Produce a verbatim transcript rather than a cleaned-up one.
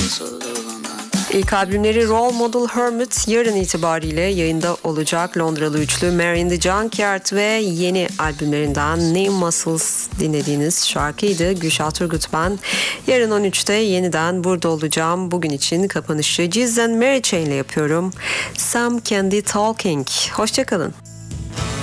İlk albümleri Role Model Hermit yarın itibariyle yayında olacak. Londralı üçlü Mary in the Junkyard ve yeni albümlerinden New Muscles dinlediğiniz şarkıydı. Gülşah Turgut ben. Yarın on üçte yeniden burada olacağım. Bugün için kapanışı Giz and Mary Chain ile yapıyorum. Some Candy Talking. Hoşçakalın.